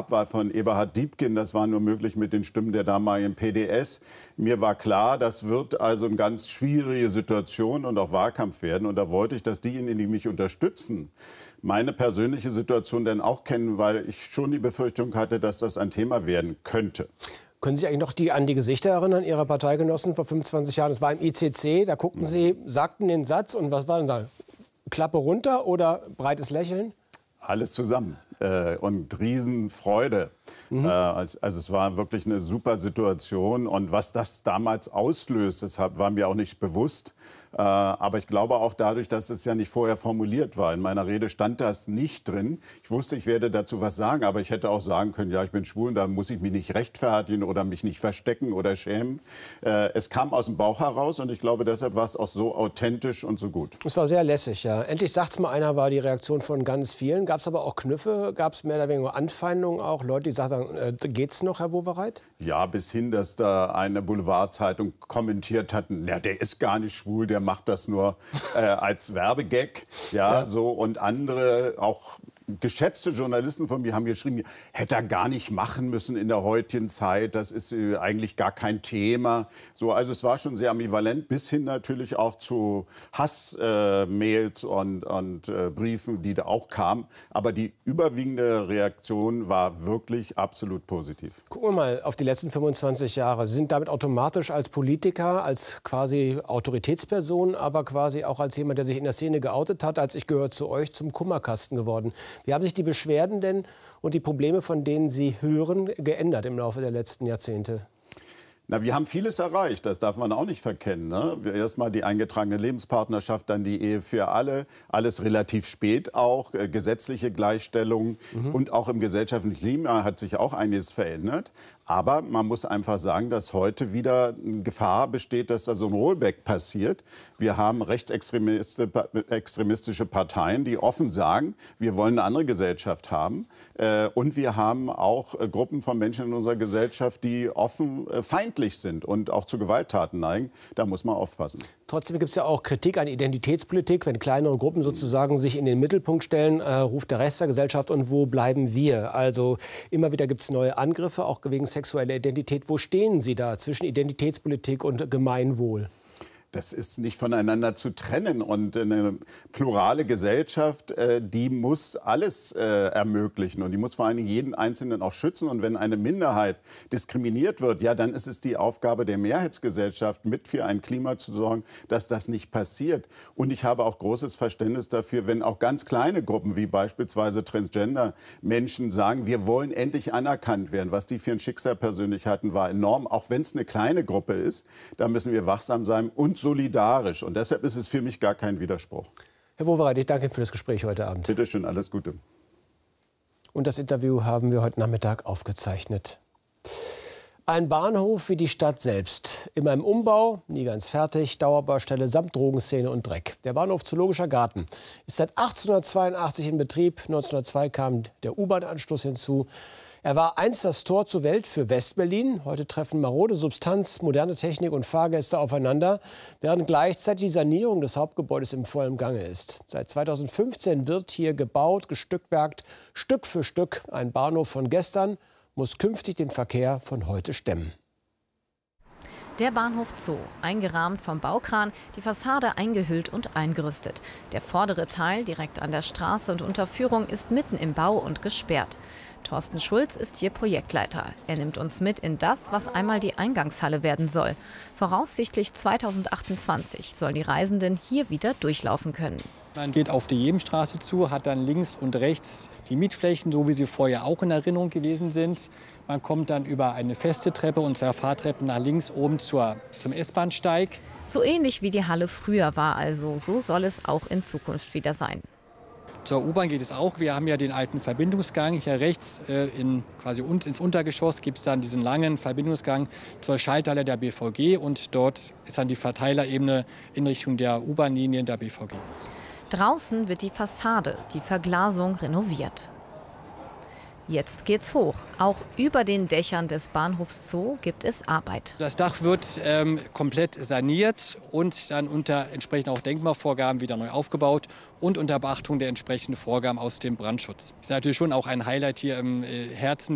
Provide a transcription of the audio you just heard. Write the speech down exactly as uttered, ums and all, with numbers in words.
Abwahl von Eberhard Diepgen, das war nur möglich mit den Stimmen der damaligen P D S. Mir war klar, das wird also eine ganz schwierige Situation und auch Wahlkampf werden. Und da wollte ich, dass diejenigen, die mich unterstützen, meine persönliche Situation dann auch kennen, weil ich schon die Befürchtung hatte, dass das ein Thema werden könnte. Können Sie sich eigentlich noch die, an die Gesichter erinnern Ihrer Parteigenossen vor fünfundzwanzig Jahren? Das war im I C C, da guckten Sie, sagten den Satz und was war denn da? Klappe runter oder breites Lächeln? Alles zusammen äh, und Riesenfreude. Mhm. Äh, also es war wirklich eine super Situation und was das damals auslöst, das war mir auch nicht bewusst. Äh, aber ich glaube auch dadurch, dass es ja nicht vorher formuliert war. In meiner Rede stand das nicht drin. Ich wusste, ich werde dazu was sagen, aber ich hätte auch sagen können, ja, ich bin schwul, da muss ich mich nicht rechtfertigen oder mich nicht verstecken oder schämen. Äh, es kam aus dem Bauch heraus und ich glaube, deshalb war es auch so authentisch und so gut. Es war sehr lässig, ja. Endlich sagt's mal einer, war die Reaktion von ganz vielen. Gab es aber auch Knüffe? Gab es mehr oder weniger Anfeindungen auch? Leute, die sagten, äh, geht's noch, Herr Wowereit? Ja, bis hin, dass da eine Boulevardzeitung kommentiert hat, na, der ist gar nicht schwul, der macht das nur äh, als Werbegag. Ja, ja, so. Und andere, auch geschätzte Journalisten von mir, haben geschrieben, hätte er gar nicht machen müssen in der heutigen Zeit. Das ist äh, eigentlich gar kein Thema. So, also es war schon sehr ambivalent, bis hin natürlich auch zu Hassmails äh, und, und äh, Briefen, die da auch kamen. Aber die überwiegende Reaktion war wirklich absolut positiv. Gucken wir mal auf die letzten fünfundzwanzig Jahre. Sie sind damit automatisch als Politiker, als quasi Autoritätsperson, aber quasi auch als jemand, der sich in der Szene geoutet hat, als ich gehört zu euch, zum Kummerkasten geworden. Wie haben sich die Beschwerden denn und die Probleme, von denen Sie hören, geändert im Laufe der letzten Jahrzehnte? Na, wir haben vieles erreicht, das darf man auch nicht verkennen. Ne? Erstmal die eingetragene Lebenspartnerschaft, dann die Ehe für alle, alles relativ spät auch, äh, gesetzliche Gleichstellung mhm. und auch im gesellschaftlichen Klima hat sich auch einiges verändert. Aber man muss einfach sagen, dass heute wieder eine Gefahr besteht, dass da so ein Rollback passiert. Wir haben rechtsextremistische Parteien, die offen sagen, wir wollen eine andere Gesellschaft haben. Äh, und wir haben auch äh, Gruppen von Menschen in unserer Gesellschaft, die offen äh, feindlich sind und auch zu Gewalttaten neigen. Da muss man aufpassen. Trotzdem gibt es ja auch Kritik an Identitätspolitik. Wenn kleinere Gruppen sozusagen sich in den Mittelpunkt stellen, äh, ruft der Rest der Gesellschaft, und wo bleiben wir? Also immer wieder gibt es neue Angriffe, auch wegen sexueller Identität. Wo stehen Sie da zwischen Identitätspolitik und Gemeinwohl? Das ist nicht voneinander zu trennen. Und eine plurale Gesellschaft, äh, die muss alles äh, ermöglichen. Und die muss vor allen Dingen jeden Einzelnen auch schützen. Und wenn eine Minderheit diskriminiert wird, ja, dann ist es die Aufgabe der Mehrheitsgesellschaft, mit für ein Klima zu sorgen, dass das nicht passiert. Und ich habe auch großes Verständnis dafür, wenn auch ganz kleine Gruppen, wie beispielsweise Transgender-Menschen, sagen, wir wollen endlich anerkannt werden. Was die für ein Schicksal persönlich hatten, war enorm. Auch wenn es eine kleine Gruppe ist, da müssen wir wachsam sein und solidarisch. Und deshalb ist es für mich gar kein Widerspruch. Herr Wowereit, ich danke Ihnen für das Gespräch heute Abend. Bitte schön, alles Gute. Und das Interview haben wir heute Nachmittag aufgezeichnet. Ein Bahnhof wie die Stadt selbst. Immer im Umbau, nie ganz fertig, Dauerbaustelle samt Drogenszene und Dreck. Der Bahnhof Zoologischer Garten ist seit achtzehnhundertzweiundachtzig in Betrieb. neunzehnhundertzwei kam der U-Bahn-Anschluss hinzu. Er war einst das Tor zur Welt für Westberlin. Heute treffen marode Substanz, moderne Technik und Fahrgäste aufeinander, während gleichzeitig die Sanierung des Hauptgebäudes im vollen Gange ist. Seit zweitausendfünfzehn wird hier gebaut, gestückwerkt, Stück für Stück. Ein Bahnhof von gestern muss künftig den Verkehr von heute stemmen. Der Bahnhof Zoo, eingerahmt vom Baukran, die Fassade eingehüllt und eingerüstet. Der vordere Teil, direkt an der Straße und unter Führung, ist mitten im Bau und gesperrt. Thorsten Schulz ist hier Projektleiter. Er nimmt uns mit in das, was einmal die Eingangshalle werden soll. Voraussichtlich zweitausendachtundzwanzig sollen die Reisenden hier wieder durchlaufen können. Man geht auf die Jebenstraße zu, hat dann links und rechts die Mietflächen, so wie sie vorher auch in Erinnerung gewesen sind. Man kommt dann über eine feste Treppe und zwei Fahrtreppen nach links oben zur, zum S-Bahn-Steig. So ähnlich wie die Halle früher war also, so soll es auch in Zukunft wieder sein. Zur U-Bahn geht es auch. Wir haben ja den alten Verbindungsgang. Hier rechts äh, in, quasi un ins Untergeschoss gibt es dann diesen langen Verbindungsgang zur Schalthalle der B V G. Und dort ist dann die Verteilerebene in Richtung der U-Bahn-Linien der B V G. Draußen wird die Fassade, die Verglasung renoviert. Jetzt geht's hoch. Auch über den Dächern des Bahnhofs Zoo gibt es Arbeit. Das Dach wird ähm, komplett saniert und dann unter entsprechend auch Denkmalvorgaben wieder neu aufgebaut und unter Beachtung der entsprechenden Vorgaben aus dem Brandschutz. Das ist natürlich schon auch ein Highlight hier im äh, Herzen